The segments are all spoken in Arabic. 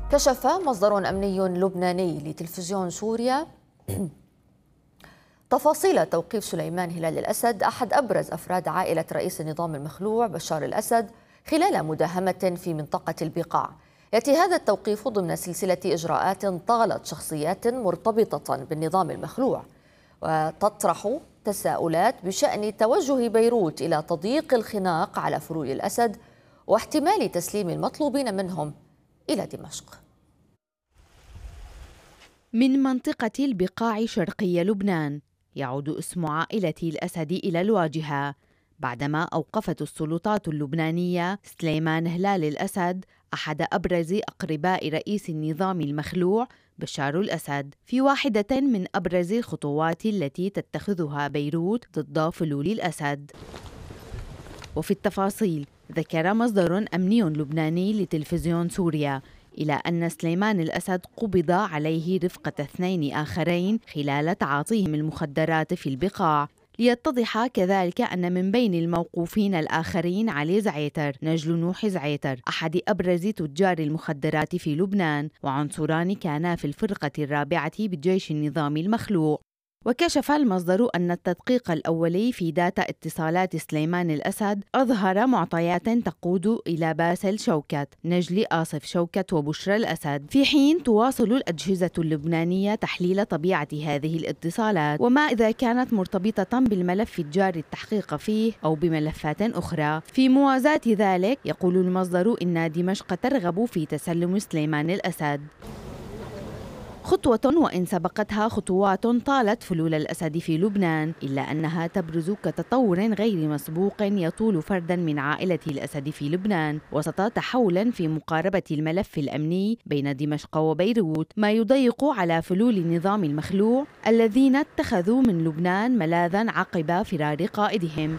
كشف مصدر أمني لبناني لتلفزيون سوريا تفاصيل توقيف سليمان هلال الأسد أحد أبرز أفراد عائلة رئيس النظام المخلوع بشار الأسد خلال مداهمة في منطقة البقاع. يأتي هذا التوقيف ضمن سلسلة إجراءات طالت شخصيات مرتبطة بالنظام المخلوع، وتطرح تساؤلات بشأن توجه بيروت إلى تضييق الخناق على فلول الأسد واحتمال تسليم المطلوبين منهم إلى دمشق. من منطقة البقاع شرقي لبنان يعود اسم عائلة الأسد إلى الواجهة بعدما أوقفت السلطات اللبنانية سليمان هلال الأسد أحد أبرز أقرباء رئيس النظام المخلوع بشار الأسد في واحدة من أبرز الخطوات التي تتخذها بيروت ضد فلول الأسد. وفي التفاصيل ذكر مصدر أمني لبناني لتلفزيون سوريا إلى أن سليمان الأسد قبض عليه رفقة 2 آخرين خلال تعاطيهم المخدرات في البقاع. ليتضح كذلك أن من بين الموقوفين الآخرين علي زعيتر نجل نوح زعيتر أحد أبرز تجار المخدرات في لبنان، وعنصران كانا في الفرقة الرابعة بجيش النظام المخلوع. وكشف المصدر أن التدقيق الأولي في داتا اتصالات سليمان الأسد أظهر معطيات تقود إلى باسل شوكت، نجل آصف شوكت وبشرى الأسد، في حين تواصل الأجهزة اللبنانية تحليل طبيعة هذه الاتصالات وما إذا كانت مرتبطة بالملف الجاري التحقيق فيه أو بملفات أخرى. في موازاة ذلك يقول المصدر إن دمشق ترغب في تسلم سليمان الأسد، خطوة وإن سبقتها خطوات طالت فلول الأسد في لبنان، إلا أنها تبرز كتطور غير مسبوق يطول فردا من عائلة الأسد في لبنان وسط تحولا في مقاربة الملف الأمني بين دمشق وبيروت، ما يضيق على فلول النظام المخلوع الذين اتخذوا من لبنان ملاذا عقب فرار قائدهم.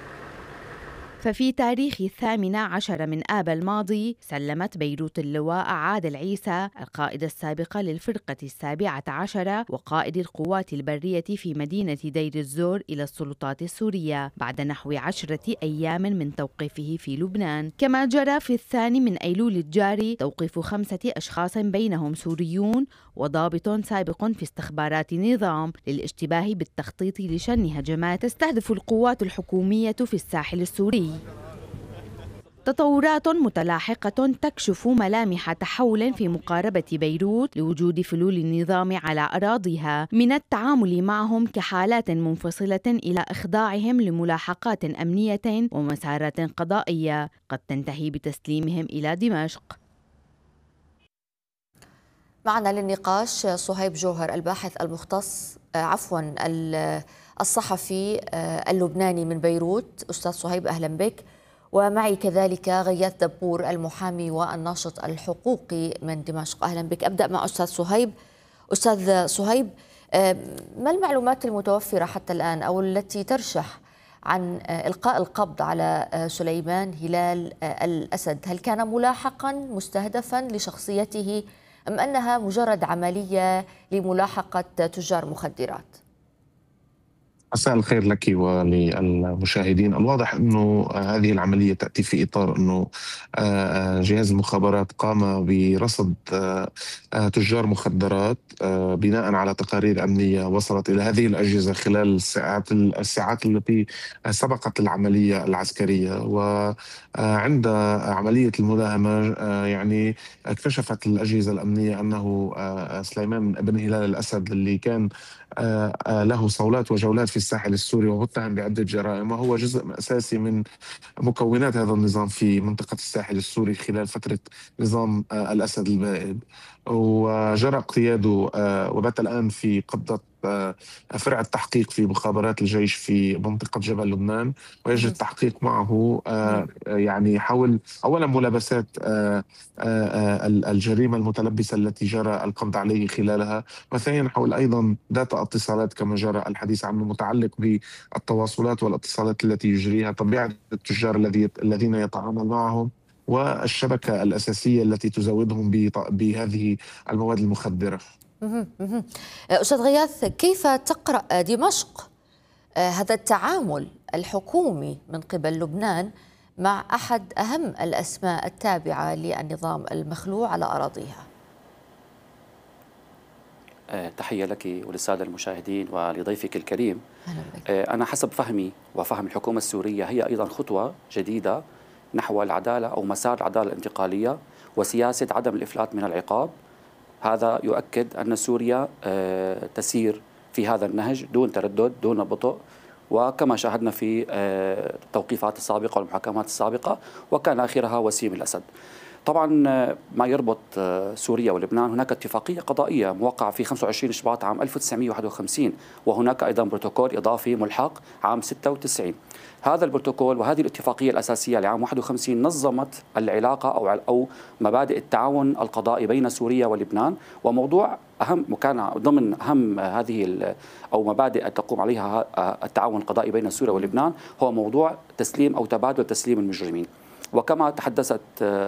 ففي تاريخ 18 من آب الماضي سلمت بيروت اللواء عادل عيسى القائد السابق للفرقة 17 وقائد القوات البرية في مدينة دير الزور إلى السلطات السورية بعد نحو 10 أيام من توقيفه في لبنان. كما جرى في 2 من أيلول الجاري توقيف 5 أشخاص بينهم سوريون وضابط سابق في استخبارات النظام للاشتباه بالتخطيط لشن هجمات تستهدف القوات الحكومية في الساحل السوري. تطورات متلاحقة تكشف ملامح تحول في مقاربة بيروت لوجود فلول النظام على أراضيها، من التعامل معهم كحالات منفصلة إلى إخضاعهم لملاحقات أمنية ومسارات قضائية قد تنتهي بتسليمهم إلى دمشق. معنا للنقاش صهيب جوهر الباحث المختص الصحفي اللبناني من بيروت. أستاذ صهيب أهلا بك. ومعي كذلك غياث دبور المحامي والناشط الحقوقي من دمشق. أهلا بك. أبدأ مع أستاذ صهيب. أستاذ صهيب، ما المعلومات المتوفرة حتى الآن أو التي ترشح عن إلقاء القبض على سليمان هلال الأسد؟ هل كان ملاحقا مستهدفا لشخصيته أم أنها مجرد عملية لملاحقة تجار مخدرات؟ مساء الخير لك وللمشاهدين. الواضح أنه هذه العملية تأتي في إطار أنه جهاز المخابرات قام برصد تجار مخدرات بناء على تقارير أمنية وصلت إلى هذه الأجهزة خلال الساعات التي سبقت العملية العسكرية. وعند عملية المداهمة يعني اكتشفت الأجهزة الأمنية أنه سليمان بن هلال الأسد اللي كان له صولات وجولات في الساحل السوري ومتهم بعدة جرائم، وهو جزء أساسي من مكونات هذا النظام في منطقة الساحل السوري خلال فترة نظام الأسد البائد، وجرى اقتياده وبات الآن في قبضة فرع التحقيق في مخابرات الجيش في منطقة جبل لبنان، ويجري التحقيق معه يعني حول أولا ملابسات الجريمة المتلبسة التي جرى القبض عليه خلالها، وثانيا حول أيضا داتا اتصالات كما جرى الحديث عنه متعلق بالتواصلات والاتصالات التي يجريها، طبيعة التجار الذين يتعامل معهم، والشبكة الأساسية التي تزودهم بهذه المواد المخدرة. أستاذ غياث، كيف تقرأ دمشق هذا التعامل الحكومي من قبل لبنان مع أحد أهم الأسماء التابعة للنظام المخلوع على أراضيها؟ تحية لك وللسادة المشاهدين ولضيفك الكريم. أهلا بك. أنا حسب فهمي وفهم الحكومة السورية هي أيضا خطوة جديدة نحو العدالة أو مسار العدالة الانتقالية وسياسة عدم الإفلات من العقاب. هذا يؤكد أن سوريا تسير في هذا النهج دون تردد دون بطء، وكما شاهدنا في التوقيفات السابقة والمحاكمات السابقة، وكان آخرها وسيم الأسد. طبعا ما يربط سوريا ولبنان، هناك اتفاقية قضائية موقعة في 25 شباط عام 1951، وهناك أيضا بروتوكول إضافي ملحق عام 96. هذا البروتوكول وهذه الاتفاقية الأساسية لعام 51 نظمت العلاقة أو مبادئ التعاون القضائي بين سوريا ولبنان، وموضوع أهم وكان ضمن أهم هذه أو مبادئ تقوم عليها التعاون القضائي بين سوريا ولبنان هو موضوع تسليم أو تبادل تسليم المجرمين. وكما تحدثت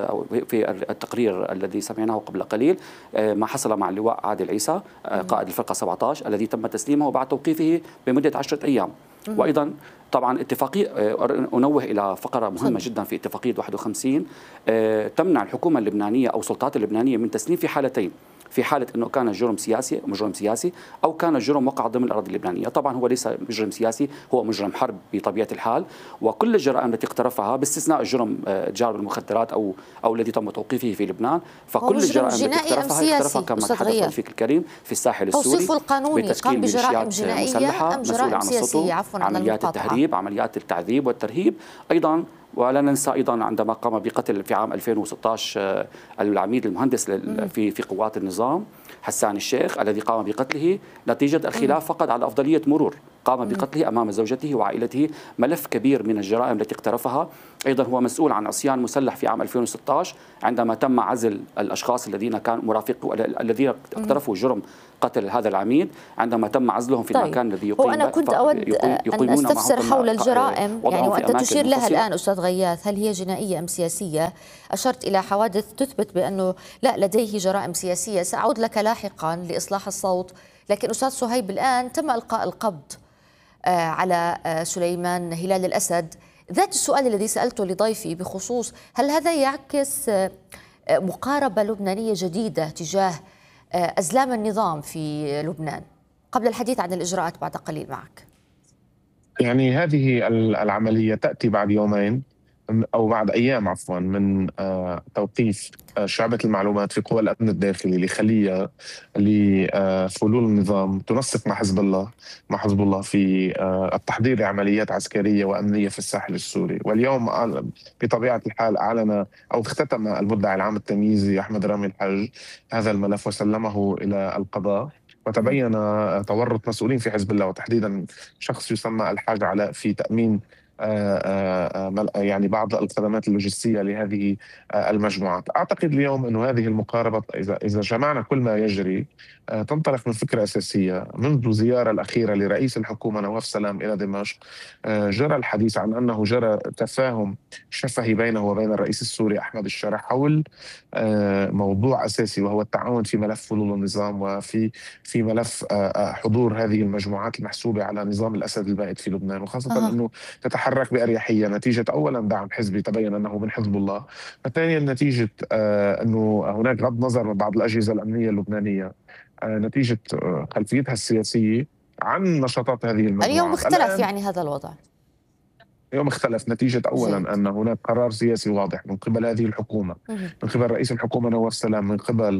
في التقرير الذي سمعناه قبل قليل ما حصل مع اللواء عادل عيسى قائد الفرقة 17 الذي تم تسليمه بعد توقيفه بمدة 10 أيام. وأيضا طبعا اتفاقية، أنوه إلى فقرة مهمة جدا في اتفاقية 51 تمنع الحكومة اللبنانية أو السلطات اللبنانية من تسليم في حالتين: في حالة أنه كان مجرم سياسي أو كان جرم وقع ضمن الأراضي اللبنانية. طبعا هو ليس مجرم سياسي، هو مجرم حرب بطبيعة الحال، وكل الجرائم التي اقترفها باستثناء الجرم تجار المخدرات أو الذي تم توقيفه في لبنان، فكل الجرائم التي اقترفها كما تحدث رفيق الكريم في الساحل السوري توصيفه القانوني قام بجرائم جنائية أم جرائم سياسية؟ عفوا عن عمليات التهريب، عمليات التعذيب والترهيب أيضا. ولا ننسى أيضا عندما قام بقتل في عام 2016 العميد المهندس في قوات النظام حسان الشيخ الذي قام بقتله نتيجة الخلاف فقط على أفضلية مرور، قام بقتله أمام زوجته وعائلته. ملف كبير من الجرائم التي اقترفها. أيضا هو مسؤول عن عصيان مسلح في عام 2016 عندما تم عزل الأشخاص الذين كانوا الذين اقترفوا جرم قتل هذا العميد، عندما تم عزلهم في المكان الذي يقيم. وأنا كنت أود أن أستفسر حول الجرائم، يعني وأنت تشير لها الآن أستاذ غياث، هل هي جنائية أم سياسية؟ أشرت إلى حوادث تثبت بأنه لا لديه جرائم سياسية، سأعود لك لاحقا لإصلاح الصوت. لكن أستاذ صهيب، الآن تم إلقاء القبض على سليمان هلال الأسد. ذات السؤال الذي سألته لضيفي بخصوص هل هذا يعكس مقاربة لبنانية جديدة تجاه أزلام النظام في لبنان، قبل الحديث عن الإجراءات بعد قليل معك. يعني هذه العملية تأتي بعد يومين أو بعد أيام عفوا من توقيف شعبة المعلومات في قوى الأمن الداخلي لخلية لفلول النظام تنسق مع حزب الله في التحضير لعمليات عسكرية وأمنية في الساحل السوري. واليوم بطبيعة الحال أعلن أو اختتم المدعي العام التمييزي أحمد رامي الحج هذا الملف وسلمه إلى القضاء، وتبين تورط مسؤولين في حزب الله وتحديدا شخص يسمى الحاج علاء في تأمين يعني بعض الخدمات اللوجستية لهذه المجموعات. أعتقد اليوم أن هذه المقاربة إذا جمعنا كل ما يجري تنطلق من فكرة أساسية. منذ الزيارة الأخيرة لرئيس الحكومة نواف سلام إلى دمشق جرى الحديث عن أنه جرى تفاهم شفهي بينه وبين الرئيس السوري أحمد الشرع حول موضوع أساسي، وهو التعاون في ملف فلول النظام وفي ملف حضور هذه المجموعات المحسوبة على نظام الأسد البائد في لبنان، وخاصة أنه تتحرك بأريحية نتيجة أولا دعم حزبي تبين أنه من حزب الله، وثانيا نتيجة أنه هناك غض نظر من بعض الأجهزة الأمنية اللبنانية نتيجة خلفيتها السياسية عن نشاطات هذه المجموعات. اليوم اختلف يعني هذا الوضع. اليوم اختلف نتيجة أولا أن هناك قرار سياسي واضح من قبل هذه الحكومة، من قبل رئيس الحكومة نواف سلام، من قبل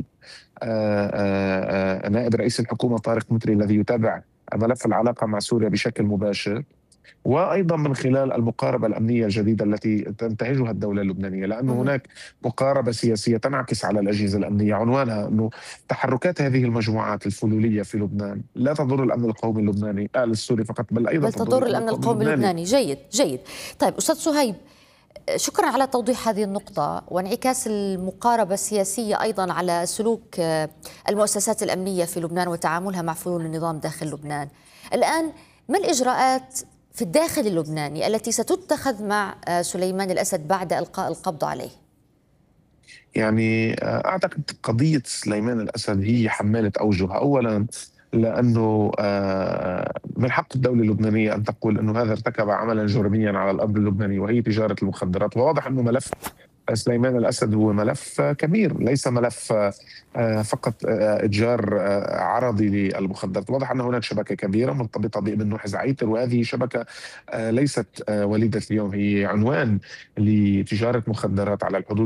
نائب رئيس الحكومة طارق متري الذي يتابع ملف العلاقة مع سوريا بشكل مباشر، وأيضا من خلال المقاربة الأمنية الجديدة التي تنتهجها الدولة اللبنانية، لأن هناك مقاربة سياسية تنعكس على الأجهزة الأمنية عنوانها أنه تحركات هذه المجموعات الفلولية في لبنان لا تضر الأمن القومي اللبناني السوري فقط، بل أيضا تضر الأمن القومي اللبناني. جيد جيد. طيب أستاذ صهيب، شكرا على توضيح هذه النقطة وانعكاس المقاربة السياسية أيضا على سلوك المؤسسات الأمنية في لبنان وتعاملها مع فلول النظام داخل لبنان. الآن ما الإجراءات في الداخل اللبناني التي ستتخذ مع سليمان الأسد بعد إلقاء القبض عليه؟ يعني أعتقد قضية سليمان الأسد هي حمالة أوجه. أولا لأنه من حق الدولة اللبنانية أن تقول أنه هذا ارتكب عملا جرميا على الأرض اللبنانية وهي تجارة المخدرات، وواضح أنه ملف سليمان الأسد هو ملف كبير، ليس ملف فقط إتجار عرضي للمخدرات. واضح أن هناك شبكة كبيرة مرتبطة بابن نوح زعيتر، وهذه شبكة ليست وليدة اليوم، هي عنوان لتجارة مخدرات على الحدود